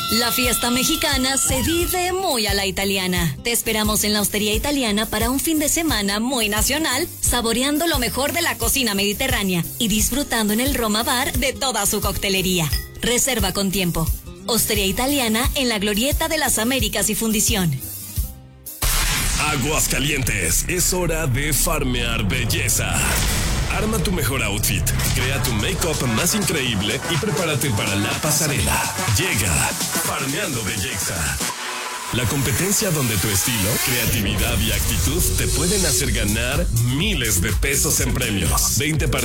La fiesta mexicana se vive muy a la italiana. Te esperamos en la Hostería Italiana para un fin de semana muy nacional, saboreando lo mejor de la cocina mediterránea y disfrutando en el Roma Bar de toda su coctelería. Reserva con tiempo. Hostería Italiana en la Glorieta de las Américas y Fundición. Aguascalientes, es hora de farmear belleza. Arma tu mejor outfit, crea tu make-up más increíble y prepárate para la pasarela. Llega Farmeando Belleza. La competencia donde tu estilo, creatividad y actitud te pueden hacer ganar miles de pesos en premios. 20